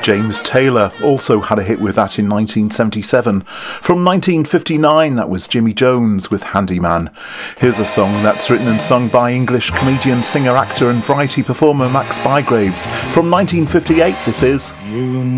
James Taylor also had a hit with that in 1977. From 1959, that was Jimmy Jones with Handyman. Here's a song that's written and sung by English comedian, singer, actor and variety performer Max Bygraves. From 1958, this is...